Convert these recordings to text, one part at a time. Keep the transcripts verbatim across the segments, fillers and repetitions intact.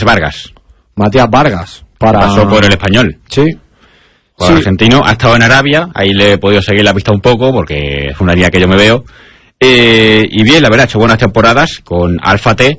Vargas. Matías Vargas. Para... Pasó por el Español. Sí. Por sí. argentino. Ha estado en Arabia. Ahí le he podido seguir la pista un poco porque es una liga que yo me veo. Eh, y bien, la verdad, ha hecho buenas temporadas con Alfa T.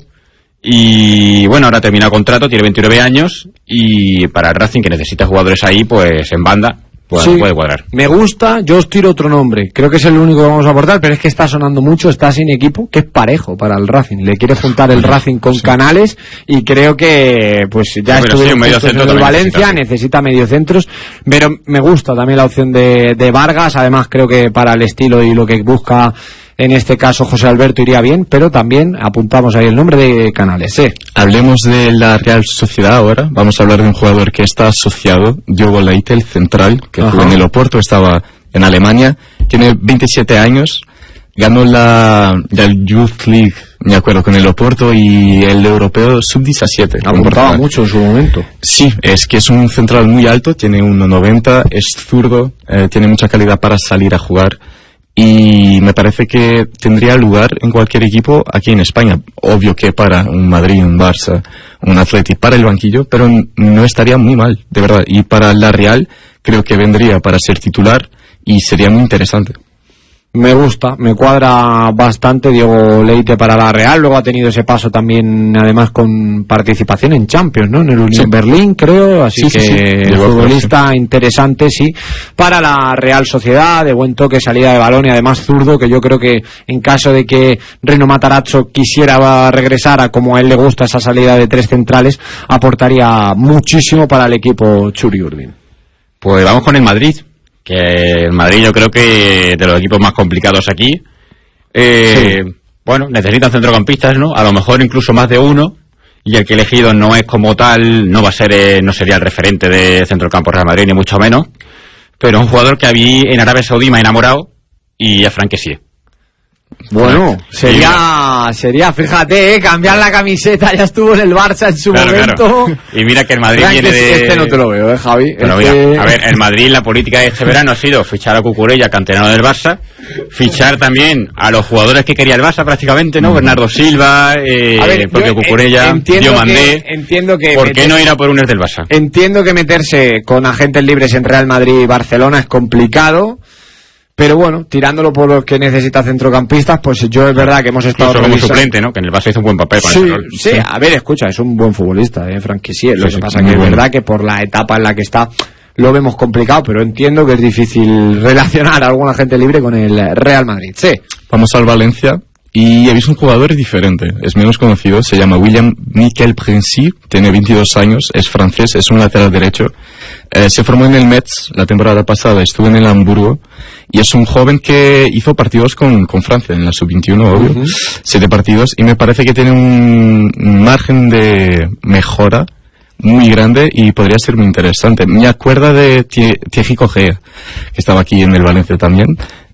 Y bueno, ahora ha terminado contrato, tiene veintinueve años. Y para el Racing, que necesita jugadores ahí, pues en banda, pues sí, puede cuadrar. Me gusta, yo os tiro otro nombre. Creo que es el único que vamos a aportar, pero es que está sonando mucho, está sin equipo, que es Parejo para el Racing. Le quiere juntar el Racing con sí. Canales y creo que pues ya sí, estuvo sí, medio en el Valencia, necesita, necesita mediocentros, pero me gusta también la opción de, de Vargas. Además creo que para el estilo y lo que busca en este caso José Alberto iría bien, pero también apuntamos ahí el nombre de Canales. ¿eh? Hablemos de la Real Sociedad ahora. Vamos a hablar de un jugador que está asociado, Diogo Leite, el central, que Ajá. jugó en el Oporto, estaba en Alemania, tiene veintisiete años, ganó la, la Youth League, me acuerdo, con el Oporto y el europeo sub diecisiete. Apuntaba mucho en su momento. Sí, es que es un central muy alto, tiene uno noventa, es zurdo, eh, tiene mucha calidad para salir a jugar. Y me parece que tendría lugar en cualquier equipo aquí en España. Obvio que para un Madrid, un Barça, un Athletic, para el banquillo, pero no estaría muy mal, de verdad. Y para la Real creo que vendría para ser titular y sería muy interesante. Me gusta, me cuadra bastante Diogo Leite para la Real. Luego ha tenido ese paso también, además, con participación en Champions, ¿no? En el Unión sí. Berlín, creo. Así sí, que sí, sí. futbolista sí. interesante, sí. Para la Real Sociedad, de buen toque, salida de balón y además zurdo, que yo creo que en caso de que Reno Matarazzo quisiera regresar a como a él le gusta esa salida de tres centrales, aportaría muchísimo para el equipo Txuri Urdin. Pues vamos con el Madrid. Que el Madrid yo creo que de los equipos más complicados aquí, eh, sí. bueno, necesitan centrocampistas, ¿no? A lo mejor incluso más de uno, y el que he elegido no es como tal, no va a ser, eh, no sería el referente de centrocampo Real Madrid, ni mucho menos, pero un jugador que a mí en Arabia Saudí me ha enamorado, y a Franck Kessié. Bueno, sería, sería, fíjate, eh, cambiar la camiseta, ya estuvo en el Barça en su claro, momento. Claro. Y mira que el Madrid Frank viene de... Este no te lo veo, eh, Javi. Pero este... mira, a ver, el Madrid, la política de este verano ha sido fichar a Cucurella, canterano del Barça, fichar también a los jugadores que quería el Barça prácticamente, ¿no? Mm. Bernardo Silva, eh, ver, el propio Cucurella, Diomandé. Entiendo que... ¿Por qué no ir a por un ex del Barça? Entiendo que meterse con agentes libres en Real Madrid y Barcelona es complicado. Pero bueno, tirándolo por los que necesita centrocampistas, pues yo es verdad que hemos estado... Incluso como suplente, ¿no? Que en el Barça hizo un buen papel con sí, ese rol. Sí, sí, a ver, escucha, es un buen futbolista, ¿eh? Franck Kessié. Lo sí, que sí, pasa que es bueno. verdad que por la etapa en la que está lo vemos complicado, pero entiendo que es difícil relacionar a algún agente libre con el Real Madrid. Sí. Vamos al Valencia. Y he visto un jugador diferente, es menos conocido, se llama William Miquel Princy, tiene veintidós años, es francés, es un lateral derecho, eh, se formó en el Metz la temporada pasada, estuvo en el Hamburgo, y es un joven que hizo partidos con, con Francia, en la sub veintiuno, obvio, uh-huh. siete partidos, y me parece que tiene un, un margen de mejora muy grande y podría ser muy interesante. Me acuerda de Thierry Correa, que estaba aquí en el Valencia también.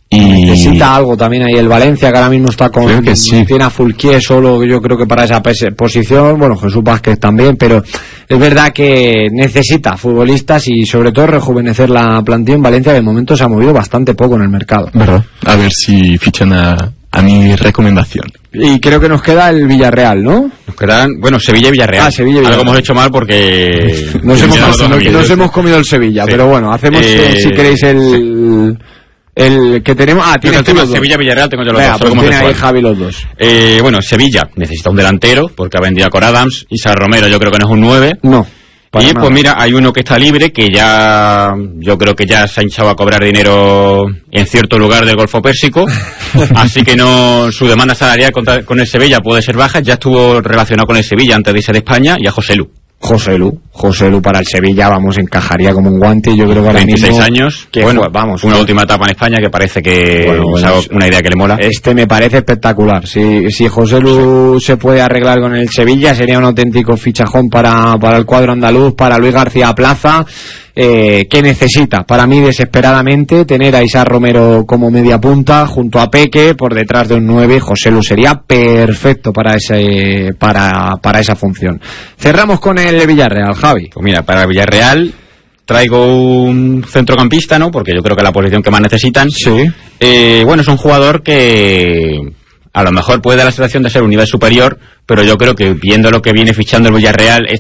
Y necesita algo también ahí el Valencia, que ahora mismo está con que sí. tiene a Fulquier solo, yo creo que para esa posición, bueno, Jesús Vázquez también, pero es verdad que necesita futbolistas y sobre todo rejuvenecer la plantilla en Valencia, de momento se ha movido bastante poco en el mercado. ¿Verdad? A ver si fichan a, a mi recomendación. Y creo que nos queda el Villarreal, ¿no? Nos quedan, bueno, Sevilla y Villarreal. Ah, Sevilla y Villarreal. Algo hemos hecho mal porque... nos, hemos, nos, nos, nos hemos comido el Sevilla, sí. pero bueno, hacemos, eh, si queréis, el... Sí. El que tenemos... Ah, tiene el Sevilla-Villarreal, tengo yo los Venga, dos. Pues tiene ahí Javi los dos. Eh, bueno, Sevilla necesita un delantero, porque ha vendido a Cor Adams. Isa Romero yo creo que no es un nueve. No. Y nada. Pues mira, hay uno que está libre, que ya... Yo creo que ya se ha hinchado a cobrar dinero en cierto lugar del Golfo Pérsico. Así que no, su demanda salarial contra, con el Sevilla puede ser baja. Ya estuvo relacionado con el Sevilla antes de irse de España, y a José Lu. José Lu, José Lu para el Sevilla, vamos, encajaría como un guante. Yo creo que ahora veintiséis mismo, años, que, bueno, pues, vamos, una última etapa en España que parece que bueno, bueno, es una idea que le mola. Este me parece espectacular. Si, si José Lu sí. se puede arreglar con el Sevilla, sería un auténtico fichajón para, para el cuadro andaluz, para Luis García Plaza. Eh, que necesita, para mí desesperadamente, tener a Isa Romero como media punta junto a Peque por detrás de un nueve. José Lu sería perfecto para ese para, para esa función. Cerramos con el Villarreal, Javi. Pues mira, para el Villarreal traigo un centrocampista, ¿no? Porque yo creo que es la posición que más necesitan. Sí. Eh, bueno, es un jugador que a lo mejor puede dar la sensación de ser un nivel superior, pero yo creo que viendo lo que viene fichando el Villarreal,